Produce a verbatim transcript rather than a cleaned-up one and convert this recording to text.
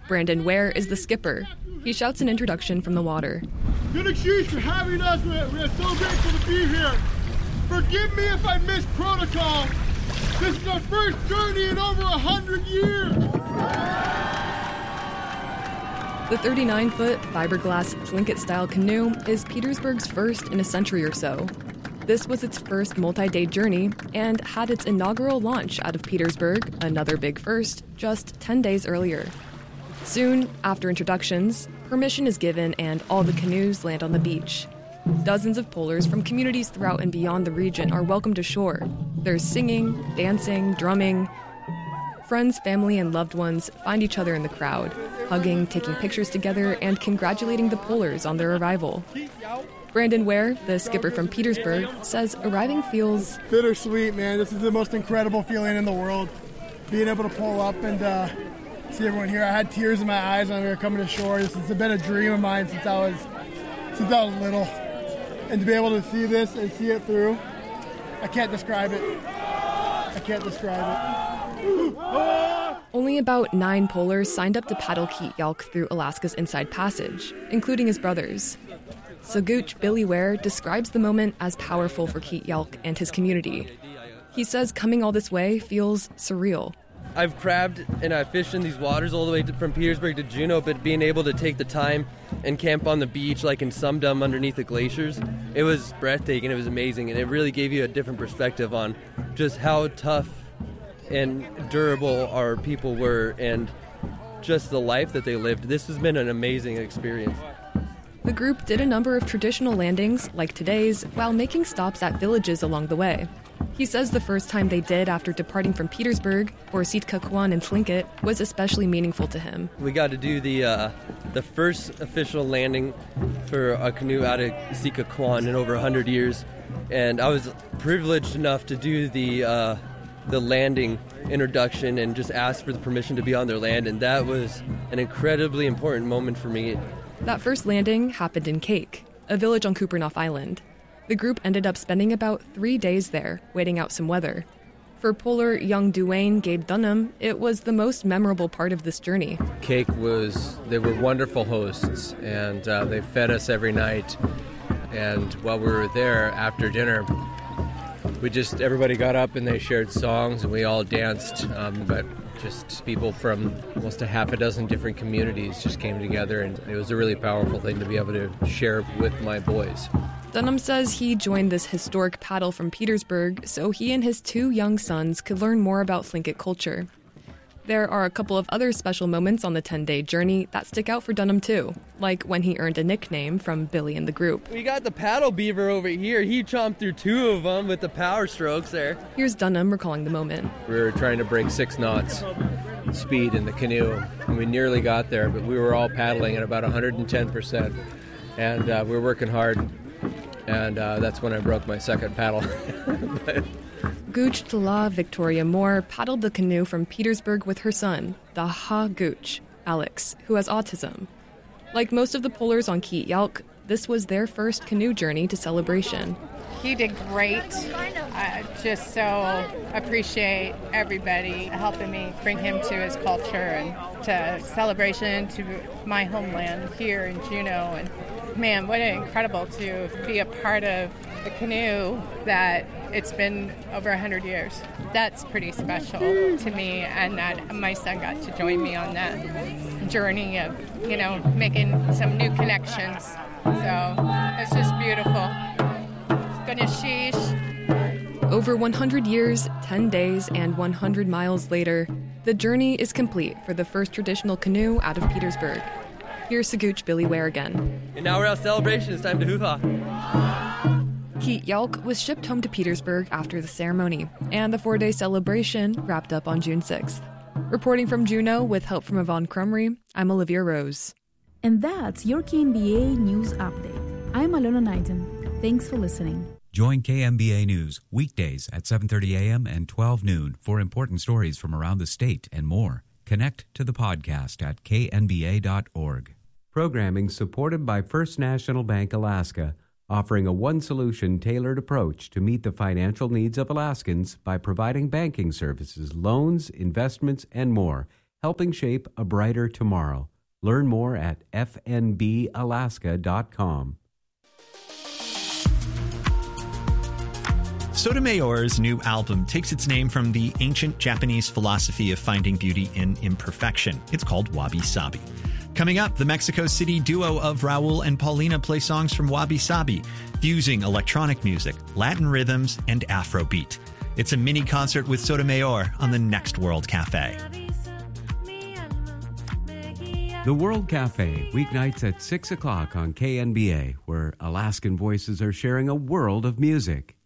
Brandon Ware is the skipper. He shouts an introduction from the water. Good excuse for having us. We're, we're so grateful to be here. Forgive me if I missed protocol. This is our first journey in over a hundred years. The thirty-nine-foot fiberglass Tlingit-style canoe is Petersburg's first in a century or so. This was its first multi-day journey and had its inaugural launch out of Petersburg, another big first, just ten days earlier. Soon, after introductions, permission is given and all the canoes land on the beach. Dozens of polars from communities throughout and beyond the region are welcomed ashore. There's singing, dancing, drumming. Friends, family, and loved ones find each other in the crowd, hugging, taking pictures together, and congratulating the polars on their arrival. Brandon Ware, the skipper from Petersburg, says arriving feels bittersweet, man. This is the most incredible feeling in the world. Being able to pull up and uh, see everyone here. I had tears in my eyes when we were coming ashore. This has been a dream of mine since I was since I was little. And to be able to see this and see it through, I can't describe it. I can't describe it. Only about nine polars signed up to paddle Keet Yalk through Alaska's Inside Passage, including his brothers. Saguch Billy Ware describes the moment as powerful for Keet Yalk and his community. He says coming all this way feels surreal. I've crabbed and I've fished in these waters all the way to, from Petersburg to Juneau, but being able to take the time and camp on the beach like in Sum Dum underneath the glaciers, it was breathtaking, it was amazing, and it really gave you a different perspective on just how tough and durable our people were and just the life that they lived. This has been an amazing experience. The group did a number of traditional landings, like today's, while making stops at villages along the way. He says the first time they did after departing from Petersburg, or Sitka Kwan and Tlingit, was especially meaningful to him. We got to do the uh, the first official landing for a canoe out of Sitka Kwan in over one hundred years, and I was privileged enough to do the uh, the landing introduction and just ask for the permission to be on their land, and that was an incredibly important moment for me. That first landing happened in Cake, a village on Kupreanof Island. The group ended up spending about three days there, waiting out some weather. For polar young Duane Gabe Dunham, it was the most memorable part of this journey. Cake was, they were wonderful hosts, and uh, they fed us every night. And while we were there, after dinner, we just, everybody got up and they shared songs and we all danced, um, but just people from almost a half a dozen different communities just came together, and it was a really powerful thing to be able to share with my boys. Dunham says he joined this historic paddle from Petersburg so he and his two young sons could learn more about Tlingit culture. There are a couple of other special moments on the ten-day journey that stick out for Dunham too, like when he earned a nickname from Billy and the group. We got the paddle beaver over here. He chomped through two of them with the power strokes there. Here's Dunham recalling the moment. We were trying to break six knots speed in the canoe, and we nearly got there, but we were all paddling at about one hundred ten percent, and uh, we were working hard, and uh, that's when I broke my second paddle. but, Gooch Tala Victoria Moore paddled the canoe from Petersburg with her son, the Ha Gooch, Alex, who has autism. Like most of the polars on Keet Yalk, this was their first canoe journey to Celebration. He did great. I just so appreciate everybody helping me bring him to his culture and to Celebration, to my homeland here in Juneau. And man, what an incredible to be a part of the canoe that it's been over one hundred years. That's pretty special to me, and that my son got to join me on that journey of, you know, making some new connections. So it's just beautiful. Ganeshish. Over one hundred years, ten days, and one hundred miles later, the journey is complete for the first traditional canoe out of Petersburg. Here's Saguch Billy Ware again. And now we're at Celebration. It's time to hoo-ha. Keet Yalk was shipped home to Petersburg after the ceremony, and the four-day celebration wrapped up on June sixth. Reporting from Juneau with help from Yvonne Crumry, I'm Olivia Rose. And that's your K N B A News Update. I'm Alona Knighton. Thanks for listening. Join K N B A News weekdays at seven thirty a.m. and twelve noon for important stories from around the state and more. Connect to the podcast at k n b a dot org. Programming supported by First National Bank Alaska, offering a one-solution tailored approach to meet the financial needs of Alaskans by providing banking services, loans, investments, and more. helping shape a brighter tomorrow. Learn more at f n b alaska dot com. Sotomayor's new album takes its name from the ancient Japanese philosophy of finding beauty in imperfection. It's called Wabi Sabi. Coming up, the Mexico City duo of Raul and Paulina play songs from Wabi Sabi, fusing electronic music, Latin rhythms, and Afrobeat. It's a mini concert with Sotomayor on the Next World Cafe. The World Cafe, weeknights at six o'clock on K N B A, where Alaskan voices are sharing a world of music.